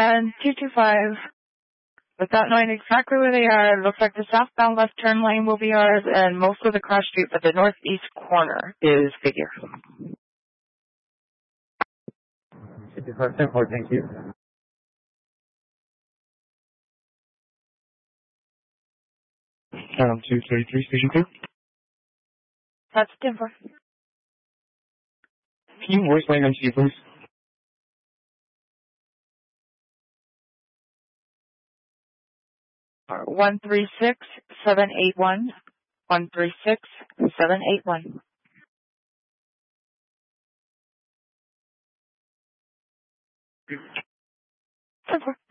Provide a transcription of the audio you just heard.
And 225, without knowing exactly where they are, it looks like the southbound left turn lane will be ours, and most of the cross street, but the northeast corner is Figure. 55-10-4, thank you. 233, station 2. That's 10-4. Can you voice line MC, please? Or 136-781. 136-781. 10-4.